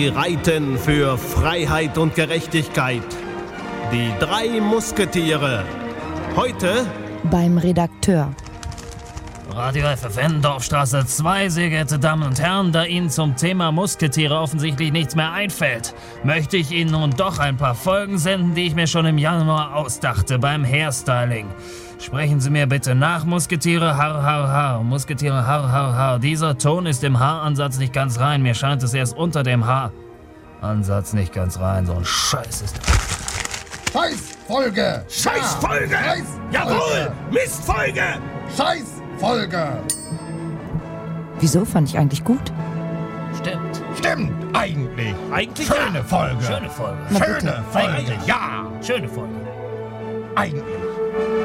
Sie reiten für Freiheit und Gerechtigkeit. Die 3 Musketiere. Heute beim Redakteur. Radio FFN, Dorfstraße 2, sehr geehrte Damen und Herren, da Ihnen zum Thema Musketiere offensichtlich nichts mehr einfällt, möchte ich Ihnen nun doch ein paar Folgen senden, die ich mir schon im Januar ausdachte beim Hairstyling. Sprechen Sie mir bitte nach, Musketiere, har, har, har, Musketiere, har, har, har. Dieser Ton ist im Haaransatz nicht ganz rein, mir scheint es erst unter dem Haaransatz nicht ganz rein, so ein Scheiß ist das. Scheißfolge! Scheißfolge! Ja, Scheißfolge! Jawohl! Mistfolge! Scheißfolge! Wieso, fand ich eigentlich gut? Stimmt, eigentlich. Eigentlich Schöne Folge. Schöne Folge. Na Schöne bitte. Folge, Eigentlich. ja. Schöne Folge. Eigentlich.